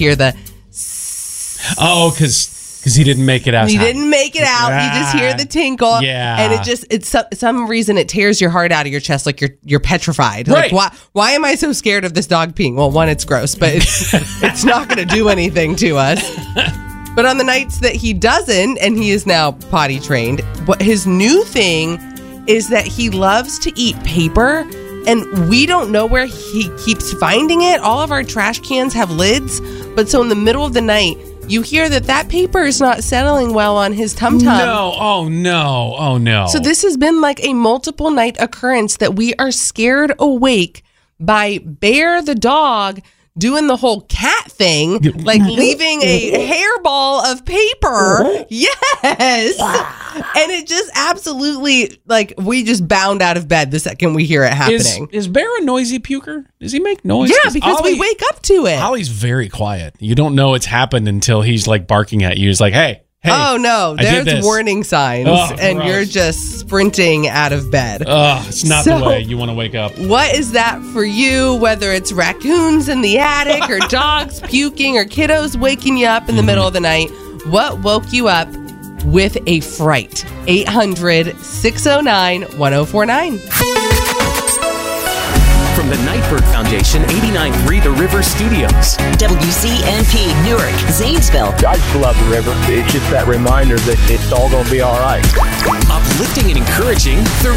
hear the... Oh, because he didn't make it out. He didn't make it out. You just hear the tinkle. Yeah. And it's some reason it tears your heart out of your chest, like you're petrified. Right. Like, why am I so scared of this dog peeing? Well, one, it's gross, but it's not going to do anything to us. But on the nights that he doesn't, and he is now potty trained, his new thing is that he loves to eat paper, and we don't know where he keeps finding it. All of our trash cans have lids, but so in the middle of the night, you hear that paper is not settling well on his tum-tum. No, oh no. So this has been like a multiple night occurrence that we are scared awake by Bear the dog doing the whole cat thing, like leaving a hairball of paper. Yes. And it just absolutely, like, we just bound out of bed the second we hear it happening. Is Bear a noisy puker? Does he make noise? Yeah, because we wake up to it. Ollie's very quiet. You don't know it's happened until he's like barking at you. He's like, hey. Oh, no. There's warning signs, and gross. you're just sprinting out of bed. It's not the way you want to wake up. What is that for you, whether it's raccoons in the attic or dogs puking or kiddos waking you up in the middle of the night? What woke you up with a fright? 800-609-1049. From the Nightbird Foundation, 89.3 The River Studios. WCNP, Newark, Zanesville. I just love the river. It's just that reminder that it's all going to be all right. Uplifting and encouraging the